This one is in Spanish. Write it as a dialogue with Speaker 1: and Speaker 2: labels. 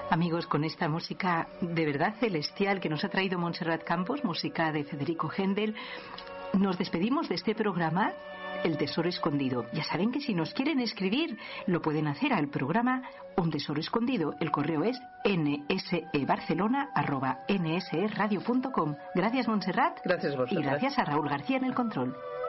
Speaker 1: Amigos, con esta música de verdad celestial que nos ha traído Montserrat Campos, música de Federico Händel, nos despedimos de este programa El Tesoro Escondido. Ya saben que si nos quieren escribir lo pueden hacer al programa Un Tesoro Escondido. El correo es nsebarcelona@nseradio.com. Gracias, Montserrat.
Speaker 2: Gracias, vosotras.
Speaker 1: Y gracias a Raúl García en el control.